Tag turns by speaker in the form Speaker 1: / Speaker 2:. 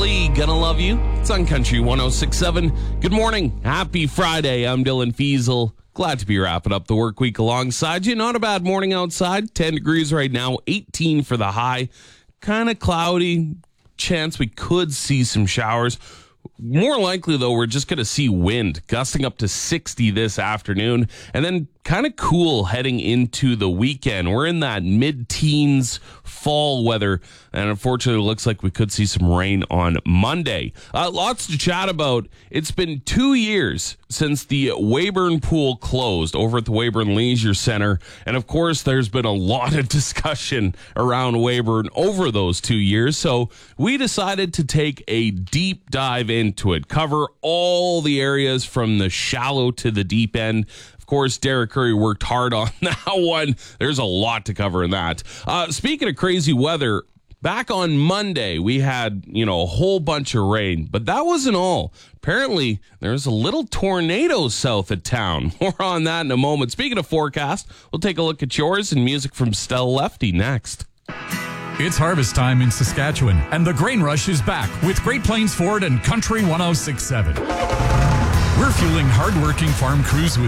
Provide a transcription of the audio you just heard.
Speaker 1: Lee, Gonna Love You. It's on Country 106.7. Good morning. Happy Friday. I'm Dylan Fiesel. Glad to be wrapping up the work week alongside you. Not a bad morning outside. 10 degrees right now, 18 for the high. Kind of cloudy. Chance we could see some showers. More likely, though, we're just going to see wind gusting up to 60 this afternoon, and then kind of cool heading into the weekend. We're in that mid-teens fall weather, and unfortunately, it looks like we could see some rain on Monday. Lots to chat about. It's been 2 years since the Weyburn Pool closed over at the Weyburn Leisure Center, and of course, there's been a lot of discussion around Weyburn over those 2 years, so we decided to take a deep dive into it, cover all the areas from the shallow to the deep end. Of course, Derek Curry worked hard on that one. There's a lot to cover in that. Speaking of crazy weather, back on Monday, we had, a whole bunch of rain, but that wasn't all. Apparently, there's a little tornado south of town. More on that in a moment. Speaking of forecast, we'll take a look at yours and music from Stell Lefty next.
Speaker 2: It's harvest time in Saskatchewan, and the grain rush is back with Great Plains Ford and Country 106.7. We're fueling hardworking farm crews with